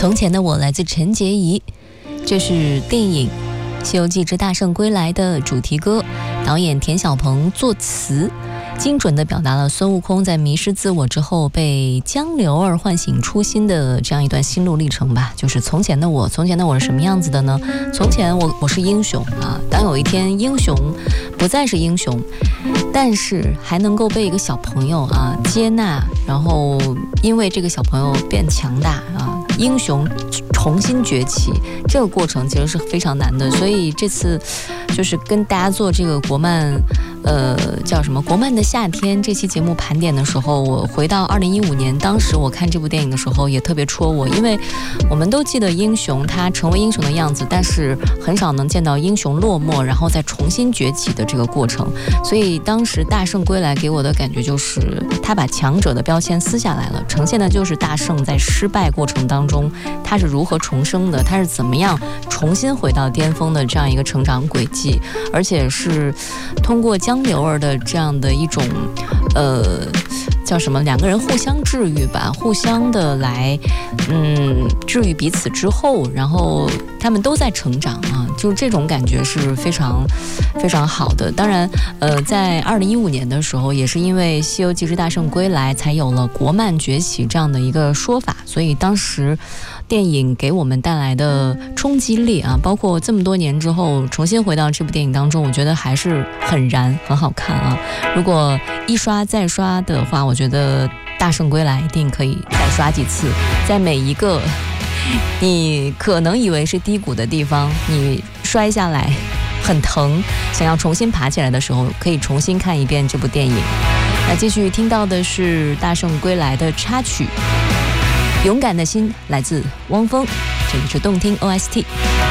从前的我来自陈洁仪，这是电影《西游记之大圣归来》的主题歌，导演田小鹏作词，精准地表达了孙悟空在迷失自我之后被江流儿唤醒初心的这样一段心路历程吧。就是从前的我是什么样子的呢？从前我是英雄啊，当有一天英雄不再是英雄，但是还能够被一个小朋友接纳，然后因为这个小朋友变强大英雄重新崛起，这个过程其实是非常难的。所以这次就是跟大家做这个国漫叫什么国漫的夏天这期节目盘点的时候，我回到2015年，当时我看这部电影的时候也特别戳我，因为我们都记得英雄他成为英雄的样子，但是很少能见到英雄落寞然后再重新崛起的这个过程。所以当时大圣归来给我的感觉就是他把强者的标签撕下来了，呈现的就是大圣在失败过程当中他是如何重生的，他是怎么样重新回到巅峰的这样一个成长轨迹，而且是通过江流儿的这样的一种叫什么，两个人互相治愈吧，互相的来治愈彼此之后，然后他们都在成长就这种感觉是非常非常好的。当然在2015年的时候，也是因为《西游记之大圣归来》才有了国漫崛起这样的一个说法，所以当时电影给我们带来的冲击力包括这么多年之后重新回到这部电影当中，我觉得还是很燃很好看如果一刷再刷的话，我觉得大圣归来一定可以再刷几次，在每一个你可能以为是低谷的地方，你摔下来很疼，想要重新爬起来的时候，可以重新看一遍这部电影。那继续听到的是大圣归来的插曲勇敢的心，来自汪峰，这里是动听 OST。